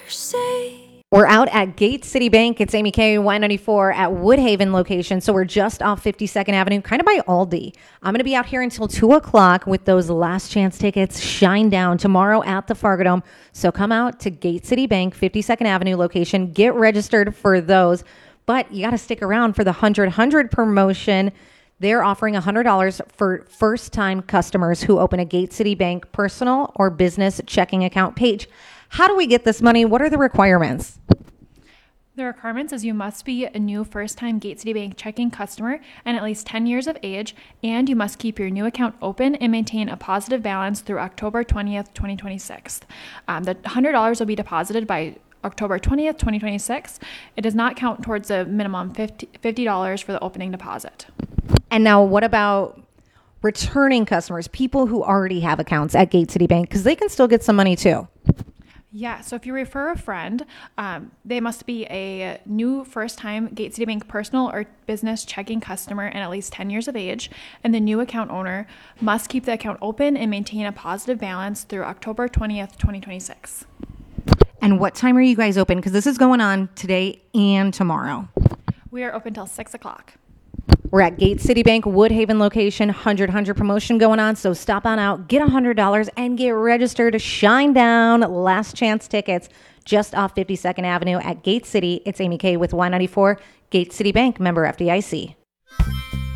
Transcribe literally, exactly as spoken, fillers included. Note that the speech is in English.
say. We're out at Gate City Bank. It's Amy K, Y ninety-four at Woodhaven location. So we're just off fifty-second Avenue, kind of by Aldi. I'm going to be out here until two o'clock with those last chance tickets. Shine down tomorrow at the Fargo Dome. So come out to Gate City Bank, fifty-second Avenue location. Get registered for those. But you got to stick around for the one hundred one hundred promotion. They're offering one hundred dollars for first-time customers who open a Gate City Bank personal or business checking account page. How do we get this money? What are the requirements? The requirements is you must be a new first-time Gate City Bank checking customer and at least ten years of age, and you must keep your new account open and maintain a positive balance through October twentieth, twenty twenty-six. Um, the one hundred dollars will be deposited by October twentieth, twenty twenty-six. It does not count towards the minimum fifty dollars for the opening deposit. And now what about returning customers, people who already have accounts at Gate City Bank, because they can still get some money too? Yeah, so if you refer a friend, um, they must be a new first-time Gate City Bank personal or business checking customer and at least ten years of age, and the new account owner must keep the account open and maintain a positive balance through October twentieth, twenty twenty-six. And what time are you guys open? Because this is going on today and tomorrow. We are open till six o'clock. We're at Gate City Bank, Woodhaven location, one hundred one hundred promotion going on. So stop on out, get one hundred dollars, and get registered to Shine Down last chance tickets just off fifty-second Avenue at Gate City. It's Amy K with Y ninety-four, Gate City Bank, member F D I C.